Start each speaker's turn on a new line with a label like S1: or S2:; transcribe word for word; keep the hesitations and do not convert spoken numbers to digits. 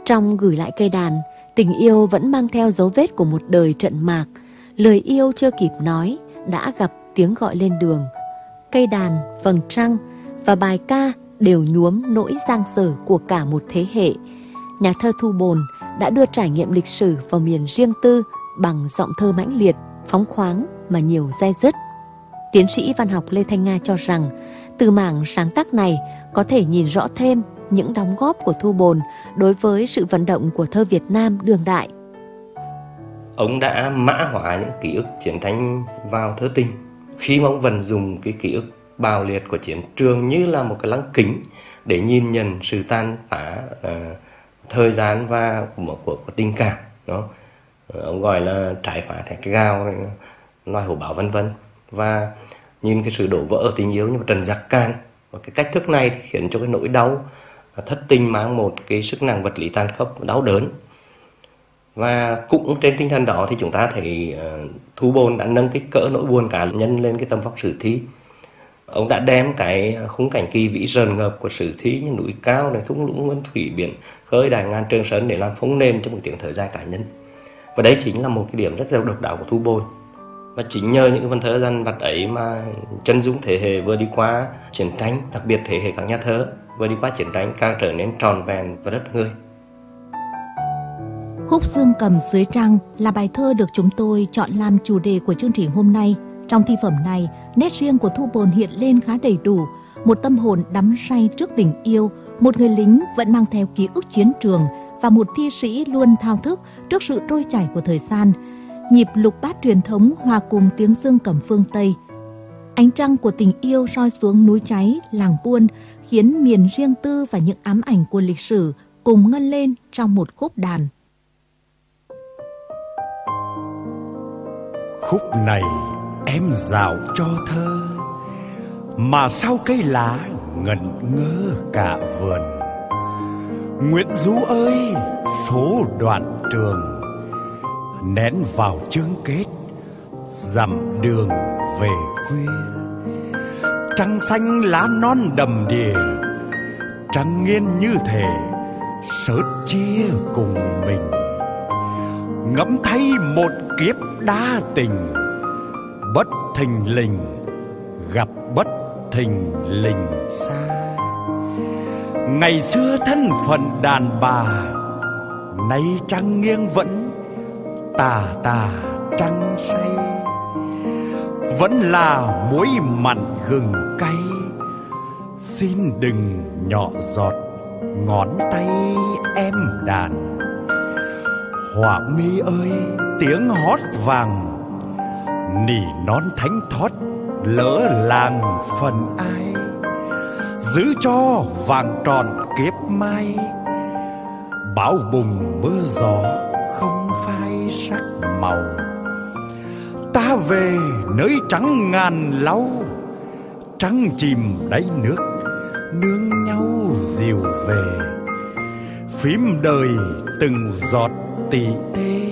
S1: Trong gửi lại cây đàn, tình yêu vẫn mang theo dấu vết của một đời trận mạc. Lời yêu chưa kịp nói đã gặp tiếng gọi lên đường. Cây đàn, vầng trăng và bài ca đều nhuốm nỗi giang dở của cả một thế hệ. Nhà thơ Thu Bồn đã đưa trải nghiệm lịch sử vào miền riêng tư bằng giọng thơ mãnh liệt, phóng khoáng mà nhiều day dứt. Tiến sĩ văn học Lê Thanh Nga cho rằng từ mảng sáng tác này có thể nhìn rõ thêm những đóng góp của Thu Bồn đối với sự vận động của thơ Việt Nam đương đại.
S2: Ông đã mã hóa những ký ức chiến tranh vào thơ tình, khi mà ông vẫn dùng cái ký ức bạo liệt của chiến trường như là một cái lăng kính để nhìn nhận sự tàn phá uh, thời gian và của, của, của tình cảm đó. Ông gọi là trái phá thạch gao, loài hổ báo vân vân, và nhìn cái sự đổ vỡ tình yêu như một trận giặc can. Và cái cách thức này thì khiến cho cái nỗi đau thất tình mang một cái sức nặng vật lý tàn khốc, đau đớn. Và cũng trên tinh thần đó thì chúng ta thấy uh, Thu Bồn đã nâng cái cỡ nỗi buồn cá nhân lên cái tầm vóc sử thi. Ông đã đem cái khung cảnh kỳ vĩ rờn ngợp của sử thi như núi cao này, thung lũng vân thủy biển khơi đài ngàn trường sơn để làm phóng nền cho một tiếng thở dài cá nhân. Và đấy chính là một cái điểm rất là độc đáo của Thu Bồn. Và chính nhờ những vần thơ dằn vặt ấy mà chân dung thế hệ vừa đi qua chiến tranh, đặc biệt thế hệ các nhà thơ vừa đi qua chiến tranh càng trở nên tròn vẹn và rất người.
S3: Khúc Dương Cầm Dưới Trăng là bài thơ được chúng tôi chọn làm chủ đề của chương trình hôm nay. Trong thi phẩm này, nét riêng của Thu Bồn hiện lên khá đầy đủ. Một tâm hồn đắm say trước tình yêu, một người lính vẫn mang theo ký ức chiến trường và một thi sĩ luôn thao thức trước sự trôi chảy của thời gian. Nhịp lục bát truyền thống hòa cùng tiếng dương cầm phương Tây. Ánh trăng của tình yêu soi xuống núi cháy, làng buôn, khiến miền riêng tư và những ám ảnh của lịch sử cùng ngân lên trong một khúc đàn.
S4: Khúc này em dạo cho thơ, mà sau cây lá ngẩn ngơ cả vườn. Nguyễn Du ơi, số đoạn trường nén vào chương kết, dặm đường về khuya. Trăng xanh lá non đầm đìa, trăng nghiêng như thể sớt chia cùng mình. Ngẫm thấy một kiếp đa tình, bất thình lình gặp bất thình lình xa. Ngày xưa thân phận đàn bà, nay trăng nghiêng vẫn tà tà trăng say. Vẫn là muối mặn gừng cay, xin đừng nhỏ giọt ngón tay em đàn. Họa mi ơi, tiếng hót vàng, nỉ non thánh thót lỡ làng phần ai. Giữ cho vàng tròn kiếp mai, bão bùng mưa gió không phai sắc màu. Ta về nơi trắng ngàn lau, trăng chìm đáy nước nương nhau dìu về. Phím đời từng giọt tỉ tê,